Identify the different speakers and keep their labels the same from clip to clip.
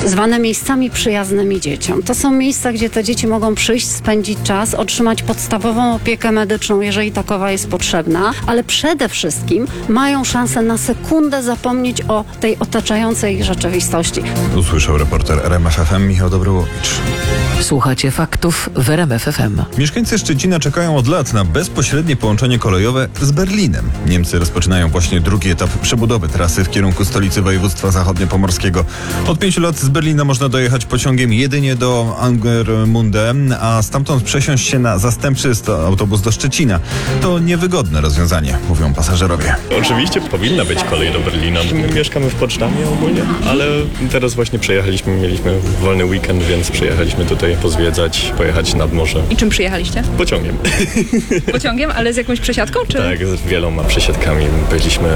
Speaker 1: zwane miejscami przyjaznymi dzieciom. To są miejsca, gdzie te dzieci mogą przyjść, spędzić czas, otrzymać podstawową opiekę medyczną, jeżeli takowa jest potrzebna, ale przede wszystkim mają szansę na sekundę zapomnieć o tej otaczającej ich rzeczywistości.
Speaker 2: Usłyszał reporter RMF FM Michał Dobrołowicz.
Speaker 3: Słuchacie faktów w RMF FM.
Speaker 2: Mieszkańcy Szczecina czekają od lat na bezpośrednie połączenie kolejowe z Berlinem. Niemcy rozpoczynają właśnie drugi etap przebudowy trasy w kierunku stolicy województwa zachodniopomorskiego. Od 5 lat z Berlina można dojechać pociągiem jedynie do Angermunde, a stamtąd przesiąść się na zastępczy autobus do Szczecina. To niewygodne rozwiązanie, mówią pasażerowie.
Speaker 4: Oczywiście powinna być kolej do Berlina. My mieszkamy w Potsdamie ogólnie, ale teraz właśnie przejechaliśmy, mieliśmy wolny weekend, więc przyjechaliśmy tutaj pozwiedzać, pojechać nad morze.
Speaker 5: I czym przyjechaliście?
Speaker 4: Pociągiem.
Speaker 5: Pociągiem, ale z jakąś przesiadką, czy?
Speaker 4: Tak, z wieloma przesiadkami. Byliśmy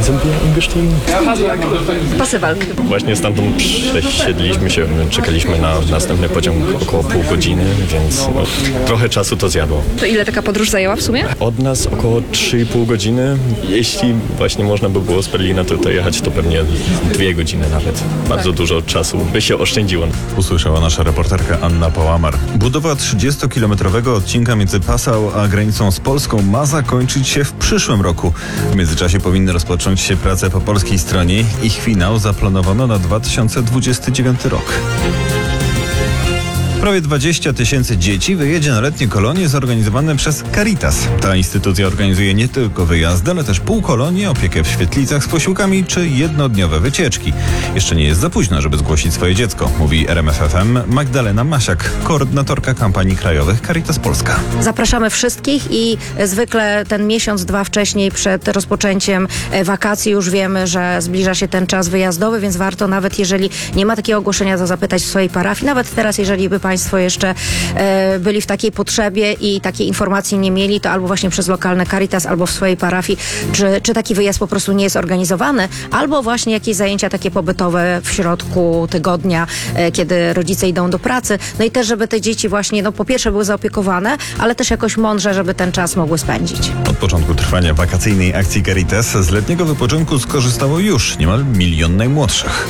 Speaker 5: Pasywal.
Speaker 4: Właśnie stamtąd przesiedliśmy się, czekaliśmy na następny pociąg około pół godziny, więc trochę czasu to zjadło.
Speaker 5: To ile taka podróż zajęła w sumie?
Speaker 4: Od nas około 3,5 godziny. Jeśli właśnie można by było z Berlina tutaj jechać, to pewnie 2 godziny nawet. Bardzo dużo czasu by się oszczędziło.
Speaker 2: Usłyszała nasza reporterka Anna Pałamar. Budowa 30-kilometrowego odcinka między Passau a granicą z Polską ma zakończyć się w przyszłym roku. W międzyczasie powinny rozpocząć się prace po polskiej stronie. Ich finał zaplanowano na 2029 rok. Prawie 20 000 dzieci wyjedzie na letnie kolonie zorganizowane przez Caritas. Ta instytucja organizuje nie tylko wyjazdy, ale też półkolonie, opiekę w świetlicach z posiłkami czy jednodniowe wycieczki. Jeszcze nie jest za późno, żeby zgłosić swoje dziecko, mówi RMF FM Magdalena Masiak, koordynatorka kampanii krajowych Caritas Polska.
Speaker 6: Zapraszamy wszystkich i zwykle ten miesiąc, 2 wcześniej przed rozpoczęciem wakacji już wiemy, że zbliża się ten czas wyjazdowy, więc warto nawet jeżeli nie ma takiego ogłoszenia, to zapytać w swojej parafii. Nawet teraz, jeżeli by Państwo jeszcze byli w takiej potrzebie i takiej informacji nie mieli, to albo właśnie przez lokalne Caritas, albo w swojej parafii, czy taki wyjazd po prostu nie jest organizowany, albo właśnie jakieś zajęcia takie pobytowe w środku tygodnia, kiedy rodzice idą do pracy. No i też, żeby te dzieci właśnie, no po pierwsze były zaopiekowane, ale też jakoś mądrze, żeby ten czas mogły spędzić.
Speaker 2: Od początku trwania wakacyjnej akcji Caritas z letniego wypoczynku skorzystało już niemal 1 milion najmłodszych.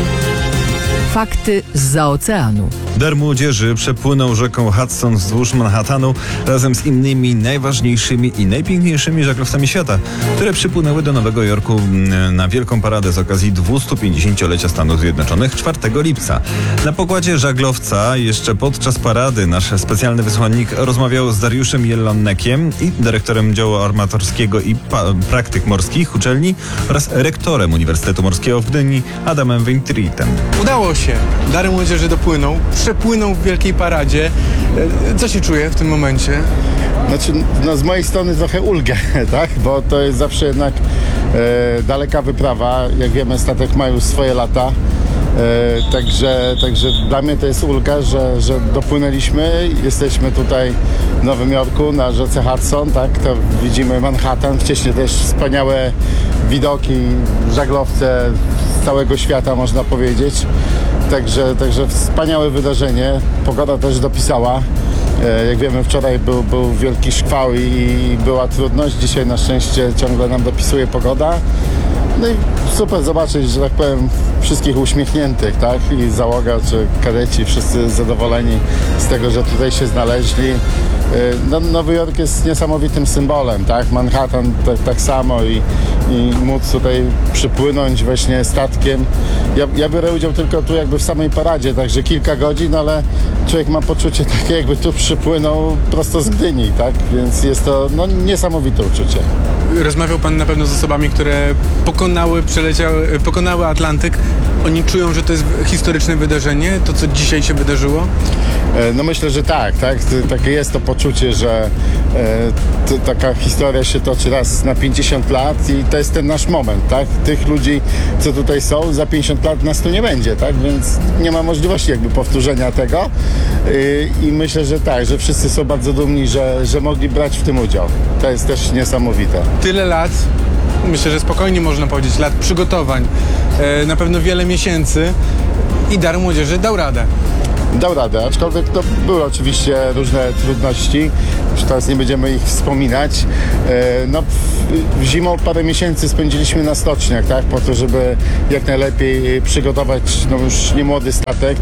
Speaker 3: Fakty zza oceanu.
Speaker 2: Dar młodzieży przepłynął rzeką Hudson wzdłuż Manhattanu razem z innymi najważniejszymi i najpiękniejszymi żaglowcami świata, które przypłynęły do Nowego Jorku na wielką paradę z okazji 250-lecia Stanów Zjednoczonych 4 lipca. Na pokładzie żaglowca jeszcze podczas parady nasz specjalny wysłannik rozmawiał z Dariuszem Jelonekiem i dyrektorem działu armatorskiego i praktyk morskich uczelni oraz rektorem Uniwersytetu Morskiego w Gdyni Adamem Weintritem.
Speaker 7: Udało się. Dar młodzieży dopłynął, przepłynął w wielkiej paradzie. Co się czuje w tym momencie?
Speaker 8: Znaczy, no z mojej strony trochę ulgę, tak? Bo to jest zawsze jednak daleka wyprawa. Jak wiemy, statek ma już swoje lata. Także dla mnie to jest ulga, że dopłynęliśmy. Jesteśmy tutaj w Nowym Jorku na rzece Hudson, tak? To widzimy Manhattan, wcześniej też wspaniałe widoki, żaglowce z całego świata, można powiedzieć. Także wspaniałe wydarzenie. Pogoda też dopisała. Jak wiemy, wczoraj był wielki szkwał i była trudność. Dzisiaj na szczęście ciągle nam dopisuje pogoda. No i super zobaczyć, że tak powiem, wszystkich uśmiechniętych, tak? I załoga, czy kadeci, wszyscy zadowoleni z tego, że tutaj się znaleźli. No, Nowy Jork jest niesamowitym symbolem, tak? Manhattan tak samo i móc tutaj przypłynąć właśnie statkiem. Ja biorę udział tylko tu jakby w samej paradzie, także kilka godzin, ale człowiek ma poczucie takie, jakby tu przypłynął prosto z Gdyni, tak? Więc jest to niesamowite uczucie.
Speaker 7: Rozmawiał Pan na pewno z osobami, które pokonały Atlantyk. Oni czują, że to jest historyczne wydarzenie, to co dzisiaj się wydarzyło?
Speaker 8: No myślę, że tak. Takie jest to poczucie, że taka historia się toczy raz na 50 lat i to jest ten nasz moment, tak? Tych ludzi, co tutaj są, za 50 lat nas tu nie będzie, tak? Więc nie ma możliwości jakby powtórzenia tego i myślę, że tak, że wszyscy są bardzo dumni, że mogli brać w tym udział. To jest też niesamowite.
Speaker 7: Tyle lat, myślę, że spokojnie można powiedzieć, lat przygotowań, na pewno wiele miesięcy i Dar Młodzieży dał radę.
Speaker 8: Dał radę, aczkolwiek to były oczywiście różne trudności. już teraz nie będziemy ich wspominać. No, zimą parę miesięcy spędziliśmy na stoczniach, tak, po to, żeby jak najlepiej przygotować no, już niemłody statek,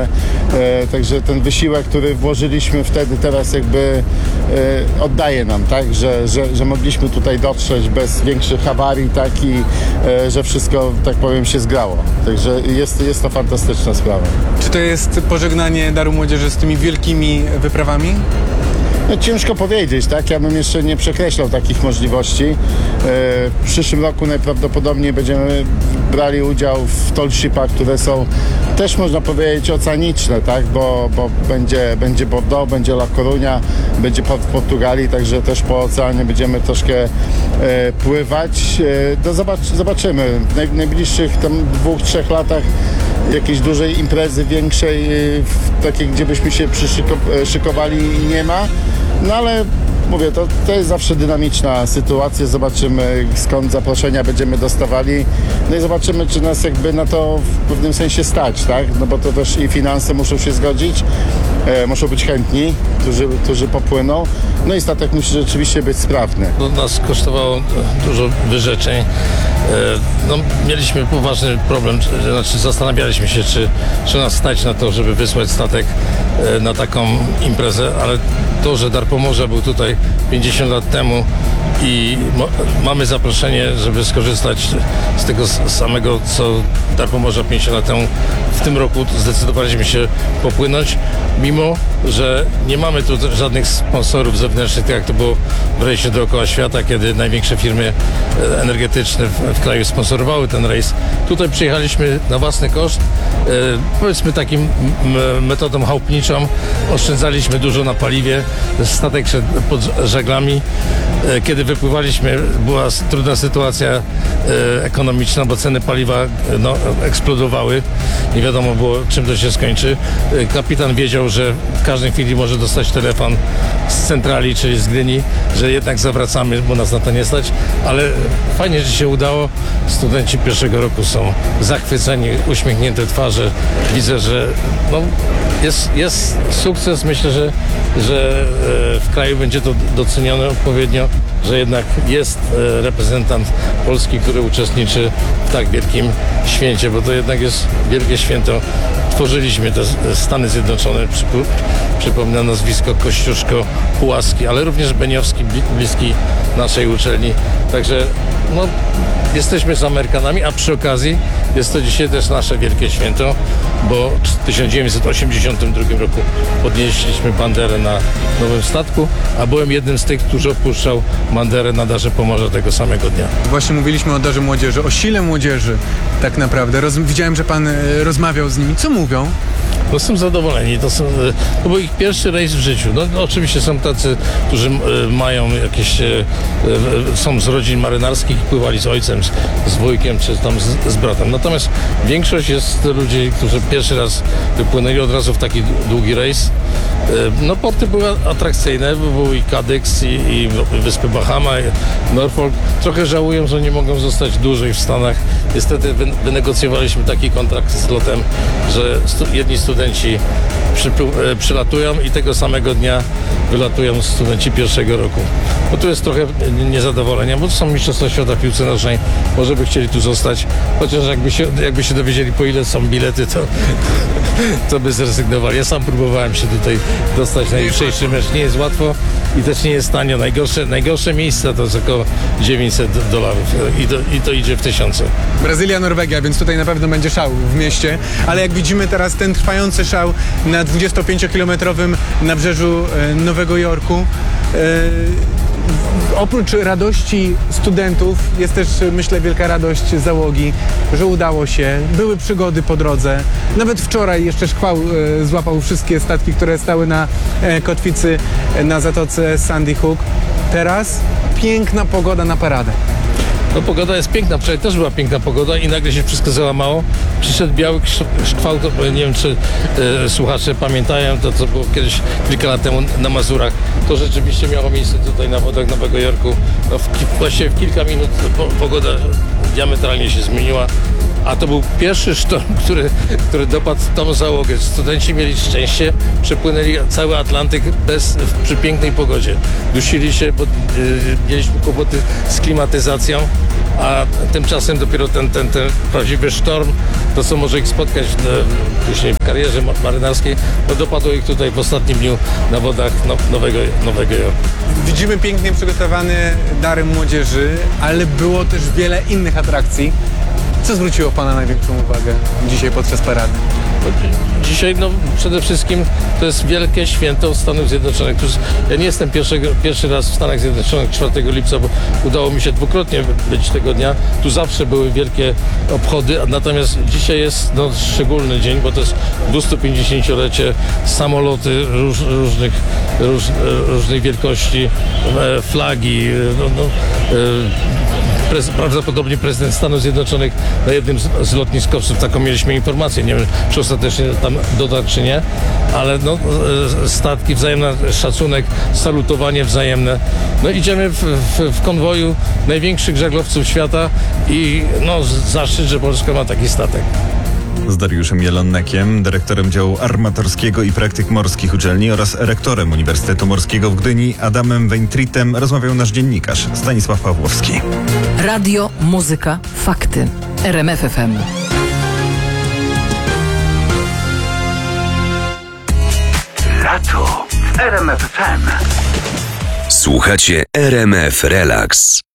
Speaker 8: także ten wysiłek, który włożyliśmy wtedy, teraz jakby oddaje nam, tak, że mogliśmy tutaj dotrzeć bez większych awarii, tak, i że wszystko, tak powiem, się zgrało. Także jest to fantastyczna sprawa.
Speaker 7: Czy to jest pożegnanie Daru Młodzieży z tymi wielkimi wyprawami?
Speaker 8: No, ciężko powiedzieć, tak? Ja bym jeszcze nie przekreślał takich możliwości. W przyszłym roku najprawdopodobniej będziemy brali udział w tallshipach, które są też, można powiedzieć, oceaniczne, tak? Bo będzie Bordeaux, będzie La Coruña, będzie Port w Portugalii, także też po oceanie będziemy troszkę pływać. Zobaczymy. W najbliższych tam 2-3 latach jakiejś dużej imprezy większej, takiej, gdzie byśmy się szykowali, nie ma. No ale mówię, to jest zawsze dynamiczna sytuacja. Zobaczymy, skąd zaproszenia będziemy dostawali. No i zobaczymy, czy nas jakby na to w pewnym sensie stać, tak? No bo to też i finanse muszą się zgodzić, muszą być chętni, którzy popłyną. No i statek musi rzeczywiście być sprawny.
Speaker 9: To nas kosztowało dużo wyrzeczeń. No, mieliśmy poważny problem, znaczy zastanawialiśmy się, czy nas stać na to, żeby wysłać statek na taką imprezę, ale to, że Dar Pomorza był tutaj 50 lat temu i mamy zaproszenie, żeby skorzystać z tego samego, co Dar Pomorza 50 lat temu. W tym roku zdecydowaliśmy się popłynąć, mimo że nie mamy tu żadnych sponsorów zewnętrznych, tak jak to było w rejsie dookoła świata, kiedy największe firmy energetyczne w kraju sponsorowały ten rejs. Tutaj przyjechaliśmy na własny koszt, powiedzmy takim metodą chałupniczą. Oszczędzaliśmy dużo na paliwie, statek szedł pod żaglami. Kiedy wypływaliśmy, była trudna sytuacja ekonomiczna, bo ceny paliwa eksplodowały. Nie wiadomo było, czym to się skończy. Kapitan wiedział, że w każdej chwili może dostać telefon z centrali, czyli z Gdyni, że jednak zawracamy, bo nas na to nie stać. Ale fajnie, że się udało. Studenci pierwszego roku są zachwyceni, uśmiechnięte twarze. Widzę, że jest sukces. Myślę, że w kraju będzie to docenione odpowiednio, że jednak jest reprezentant Polski, który uczestniczy w tak wielkim święcie, bo to jednak jest wielkie święto. Tworzyliśmy te Stany Zjednoczone, przypomnę nazwisko Kościuszko, Pułaski, ale również Beniowski, bliski naszej uczelni. Także jesteśmy z Amerykanami, a przy okazji jest to dzisiaj też nasze wielkie święto, bo w 1982 roku podnieśliśmy banderę na nowym statku, a byłem jednym z tych, którzy opuszczał banderę na Darze Pomorza tego samego dnia.
Speaker 7: Właśnie mówiliśmy o Darze Młodzieży, o sile młodzieży tak naprawdę. Widziałem, że pan rozmawiał z nimi. Co mówią?
Speaker 9: No, są zadowoleni. To był ich pierwszy rejs w życiu. No, oczywiście są tacy, którzy mają jakieś, są z rodzin marynarskich i pływali z ojcem, z wujkiem czy tam z bratem. Natomiast większość jest ludzi, którzy pierwszy raz wypłynęli od razu w taki długi rejs. No, porty były atrakcyjne, bo był i Cadix, i wyspy Bahama, i Norfolk. Trochę żałują, że nie mogą zostać dłużej w Stanach. Niestety wynegocjowaliśmy taki kontrakt z lotem, że jedni studenci przylatują i tego samego dnia wylatują studenci pierwszego roku. Bo tu jest trochę niezadowolenia, bo to są mistrzostwa świata w piłce nożnej. Może by chcieli tu zostać, chociaż jakby się dowiedzieli, po ile są bilety, to by zrezygnowali. Ja sam próbowałem się tutaj dostać na jutrzejszy mecz. Nie jest łatwo i też nie jest tanio. Najgorsze miejsca to jest około $900 i to idzie w tysiące.
Speaker 7: Brazylia, Norwegia, więc tutaj na pewno będzie szał w mieście, ale jak widzimy teraz ten trwający szał na 25-kilometrowym nabrzeżu Nowego Jorku. Oprócz radości studentów jest też, myślę, wielka radość załogi, że udało się. Były przygody po drodze. Nawet wczoraj jeszcze szkwał złapał wszystkie statki, które stały na kotwicy na zatoce Sandy Hook. Teraz piękna pogoda na paradę.
Speaker 9: No, pogoda jest piękna, wczoraj też była piękna pogoda i nagle się wszystko załamało. Przyszedł biały szkwał, nie wiem, czy słuchacze pamiętają to, co było kiedyś kilka lat temu na Mazurach. To rzeczywiście miało miejsce tutaj na wodach Nowego Jorku. Właściwie w kilka minut pogoda diametralnie się zmieniła, A to był pierwszy sztorm, który dopadł tą załogę. Studenci mieli szczęście, przepłynęli cały Atlantyk przy pięknej pogodzie. Dusili się, bo mieliśmy kłopoty z klimatyzacją, a tymczasem dopiero ten prawdziwy sztorm, to co może ich spotkać później w karierze marynarskiej, no dopadło ich tutaj w ostatnim dniu na wodach Nowego Jorku.
Speaker 7: Widzimy pięknie przygotowany darem młodzieży, ale było też wiele innych atrakcji. Co zwróciło Pana największą uwagę dzisiaj podczas parady?
Speaker 9: Dzisiaj przede wszystkim to jest wielkie święto Stanów Zjednoczonych. Ja nie jestem pierwszy raz w Stanach Zjednoczonych 4 lipca, bo udało mi się dwukrotnie być tego dnia. Tu zawsze były wielkie obchody, natomiast dzisiaj jest szczególny dzień, bo to jest 250-lecie, samoloty różnej wielkości, flagi, prawdopodobnie prezydent Stanów Zjednoczonych na jednym z lotniskowców, taką mieliśmy informację, nie wiem, czy ostatecznie tam doda, czy nie, ale statki, wzajemny szacunek, salutowanie wzajemne. Idziemy w konwoju największych żaglowców świata i zaszczyt, że Polska ma taki statek.
Speaker 2: Z Dariuszem Jelonnekiem, dyrektorem działu armatorskiego i praktyk morskich uczelni oraz rektorem Uniwersytetu Morskiego w Gdyni Adamem Weintritem rozmawiał nasz dziennikarz Stanisław Pawłowski.
Speaker 3: Radio, muzyka, fakty. RMF FM.
Speaker 10: Lato w RMF FM. Słuchacie RMF Relax.